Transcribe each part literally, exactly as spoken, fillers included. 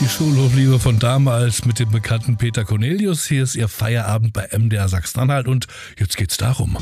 Die Schulhofliebe von damals mit dem bekannten Peter Cornelius. Hier ist Ihr Feierabend bei M D R Sachsen-Anhalt und jetzt geht's darum.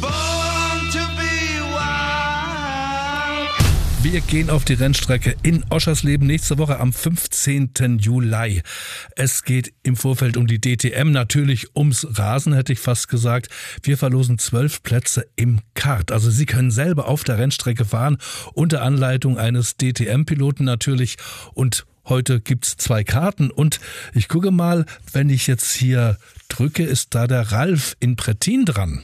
Wir gehen auf die Rennstrecke in Oschersleben nächste Woche am fünfzehnten Juli. Es geht im Vorfeld um die D T M, natürlich ums Rasen, hätte ich fast gesagt. Wir verlosen zwölf Plätze im Kart. Also Sie können selber auf der Rennstrecke fahren, unter Anleitung eines D T M-Piloten natürlich. Und heute gibt's zwei Karten. Und ich gucke mal, wenn ich jetzt hier drücke, ist da der Ralf in Prettin dran.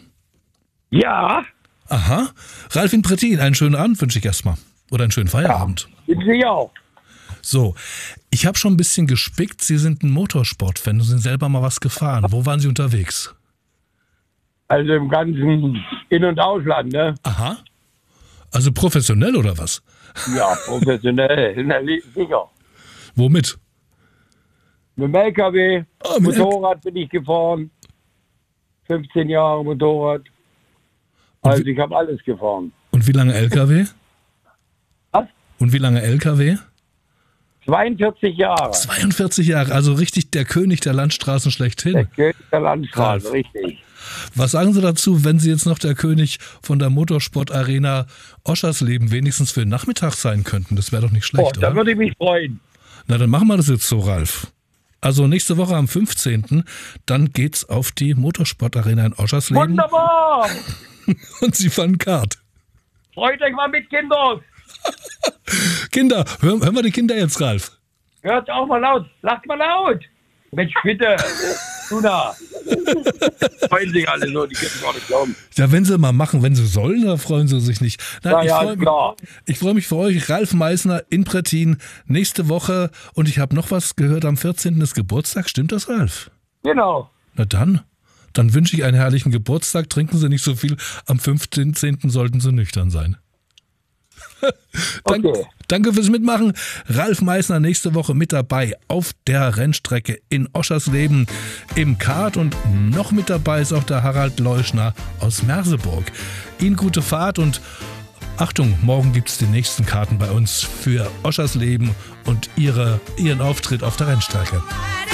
Ja. Aha. Ralf in Prettin, einen schönen Abend wünsche ich erstmal. Oder einen schönen Feierabend. Ja, Sie auch. So, ich habe schon ein bisschen gespickt. Sie sind ein Motorsportfan und sind selber mal was gefahren. Wo waren Sie unterwegs? Also im ganzen In- und Ausland, ne? Aha. Also professionell oder was? Ja, professionell, na, sicher. Womit? Mit dem L K W, Ah, mit Motorrad bin ich gefahren. fünfzehn Jahre Motorrad. Also ich habe alles gefahren. Und wie lange L K W? Was? Und wie lange L K W? zweiundvierzig Jahre. zweiundvierzig Jahre, also richtig der König der Landstraßen schlechthin. Der König der Landstraße, Ralf. richtig. Was sagen Sie dazu, wenn Sie jetzt noch der König von der Motorsportarena Oschersleben wenigstens für den Nachmittag sein könnten? Das wäre doch nicht Oh, schlecht, da oder? würde ich mich freuen. Na, dann machen wir das jetzt so, Ralf. Also nächste Woche am fünfzehnten Dann geht's auf die Motorsportarena in Oschersleben. Wunderbar! Und Sie fahren Kart. Freut euch mal mit, Kinder. Kinder, hören, hören wir die Kinder jetzt, Ralf. Hört auch mal laut. Lacht mal laut. Mensch, bitte. Luna. Freuen sich alle so, die können gar nicht glauben. Ja, wenn sie mal machen, wenn sie sollen, dann freuen sie sich nicht. Nein, Ja, ich ja, freue mich, klar. ich freue mich für euch, Ralf Meissner in Prettin, nächste Woche. Und ich habe noch was gehört, am vierzehnten ist Geburtstag. Stimmt das, Ralf? Genau. Na dann, dann wünsche ich einen herrlichen Geburtstag. Trinken Sie nicht so viel. Am fünfzehnten sollten Sie nüchtern sein. Dank, Okay. Danke fürs Mitmachen. Ralf Meissner nächste Woche mit dabei auf der Rennstrecke in Oschersleben im Kart. Und noch mit dabei ist auch der Harald Leuschner aus Merseburg. Ihnen gute Fahrt und Achtung, morgen gibt es die nächsten Karten bei uns für Oschersleben und ihre, ihren Auftritt auf der Rennstrecke.